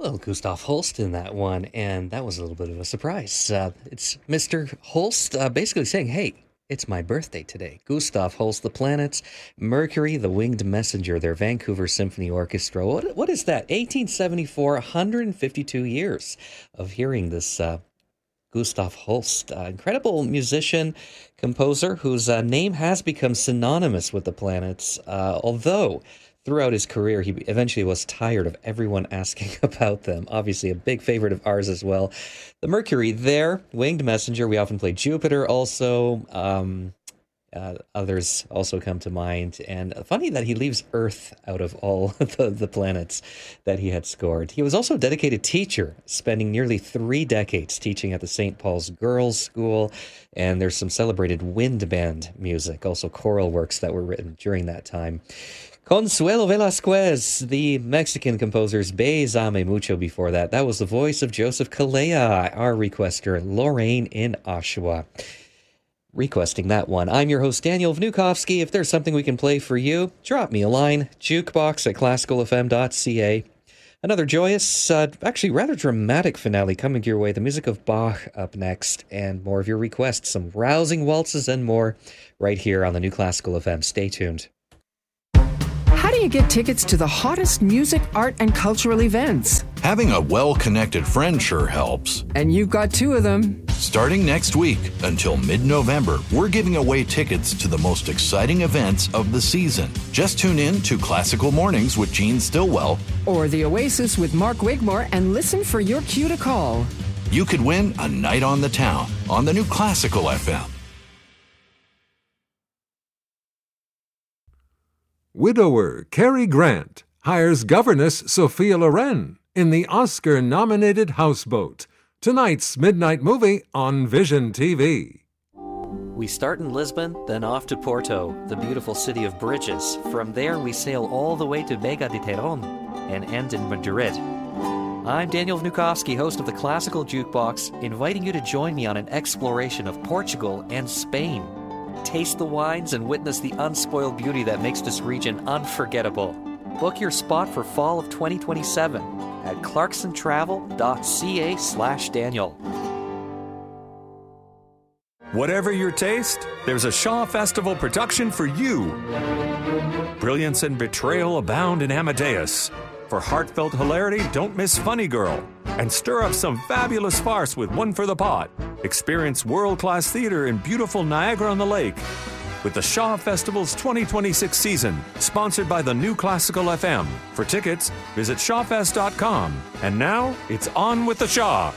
Well, Gustav Holst in that one, and that was a little bit of a surprise. It's Mr. Holst basically saying, hey, it's my birthday today. Gustav Holst, the Planets, Mercury, the Winged Messenger, their Vancouver Symphony Orchestra. What is that? 1874, 152 years of hearing this Gustav Holst, incredible musician, composer whose name has become synonymous with the Planets, although throughout his career, he eventually was tired of everyone asking about them. Obviously, a big favorite of ours as well. The Mercury there, Winged Messenger. We often play Jupiter also. Others also come to mind. And funny that he leaves Earth out of all the planets that he had scored. He was also a dedicated teacher, spending nearly 3 decades teaching at the St. Paul's Girls' School. And there's some celebrated wind band music, also choral works that were written during that time. Consuelo Velasquez, the Mexican composer's Bésame Mucho before that. That was the voice of Joseph Calleja, our requester, Lorraine in Oshawa. Requesting that one. I'm your host, Daniel Vnukovsky. If there's something we can play for you, drop me a line, jukebox@classicalfm.ca. Another joyous, actually rather dramatic finale coming your way. The music of Bach up next, and more of your requests, some rousing waltzes and more right here on the New Classical FM. Stay tuned. How do you get tickets to the hottest music, art, and cultural events? Having a well-connected friend sure helps. And you've got 2 of them. Starting next week until mid-November, we're giving away tickets to the most exciting events of the season. Just tune in to Classical Mornings with Gene Stillwell or The Oasis with Mark Wigmore and listen for your cue to call. You could win a night on the town on the New Classical FM. Widower Cary Grant hires governess Sophia Loren in the Oscar-nominated Houseboat. Tonight's midnight movie on Vision TV. We start in Lisbon, then off to Porto, the beautiful city of bridges. From there, we sail all the way to Vega de Teron and end in Madrid. I'm Daniel Vnukovsky, host of the Classical Jukebox, inviting you to join me on an exploration of Portugal and Spain. Taste the wines and witness the unspoiled beauty that makes this region unforgettable. Book your spot for fall of 2027 at clarksontravel.ca/Daniel. Whatever your taste, there's a Shaw Festival production for you. Brilliance and betrayal abound in Amadeus. For heartfelt hilarity, don't miss Funny Girl. And stir up some fabulous farce with One for the Pot. Experience world-class theater in beautiful Niagara-on-the-Lake. With the Shaw Festival's 2026 season, sponsored by the New Classical FM. For tickets, visit shawfest.com. And now, it's on with the Shaw.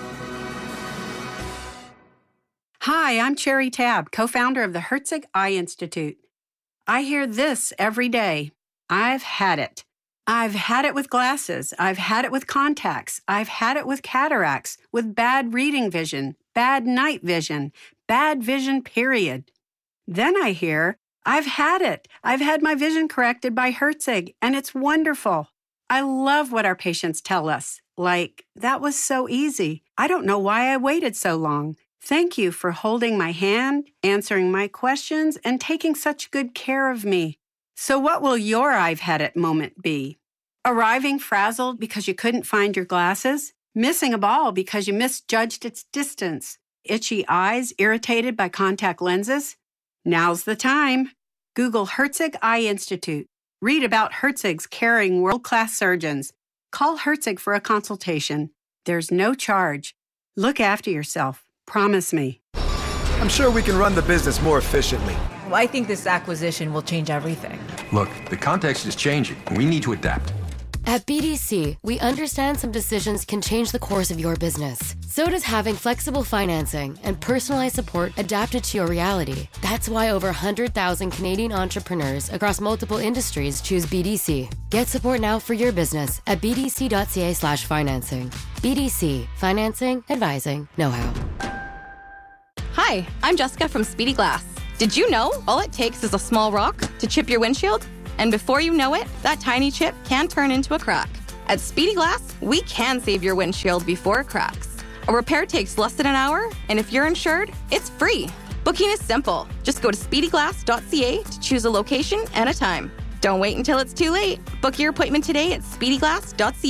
Hi, I'm Cherry Tabb, co-founder of the Herzig Eye Institute. I hear this every day. I've had it. I've had it with glasses. I've had it with contacts. I've had it with cataracts, with bad reading vision, bad night vision, bad vision, period. Then I hear, I've had it. I've had my vision corrected by Herzig, and it's wonderful. I love what our patients tell us. Like, that was so easy. I don't know why I waited so long. Thank you for holding my hand, answering my questions, and taking such good care of me. So what will your I've had it moment be? Arriving frazzled because you couldn't find your glasses? Missing a ball because you misjudged its distance? Itchy eyes irritated by contact lenses? Now's the time. Google Herzig Eye Institute. Read about Herzig's caring world-class surgeons. Call Herzig for a consultation. There's no charge. Look after yourself. Promise me. I'm sure we can run the business more efficiently. Well, I think this acquisition will change everything. Look, the context is changing, and we need to adapt. At BDC, we understand some decisions can change the course of your business. So does having flexible financing and personalized support adapted to your reality. That's why over 100,000 Canadian entrepreneurs across multiple industries choose BDC. Get support now for your business at bdc.ca/financing. BDC, financing, advising, know-how. Hi, I'm Jessica from Speedy Glass. Did you know all it takes is a small rock to chip your windshield? And before you know it, that tiny chip can turn into a crack. At Speedy Glass, we can save your windshield before it cracks. A repair takes less than an hour, and if you're insured, it's free. Booking is simple. Just go to speedyglass.ca to choose a location and a time. Don't wait until it's too late. Book your appointment today at speedyglass.ca.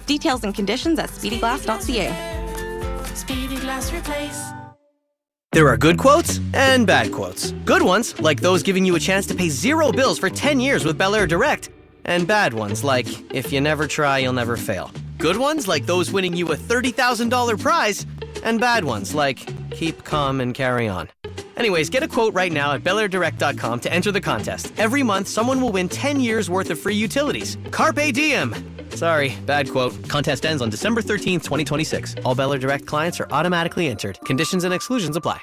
Details and conditions at speedyglass.ca. Speedy Glass Replace. There are good quotes and bad quotes. Good ones, like those giving you a chance to pay 0 bills for 10 years with Bel Air Direct. And bad ones, like, if you never try, you'll never fail. Good ones, like those winning you a $30,000 prize. And bad ones, like, keep calm and carry on. Anyways, get a quote right now at BelAirDirect.com to enter the contest. Every month, someone will win 10 years worth of free utilities. Carpe diem! Sorry, bad quote. Contest ends on December 13th, 2026. All Bel Air Direct clients are automatically entered. Conditions and exclusions apply.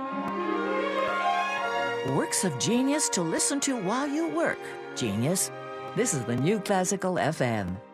Works of genius to listen to while you work. Genius. This is the New Classical FM.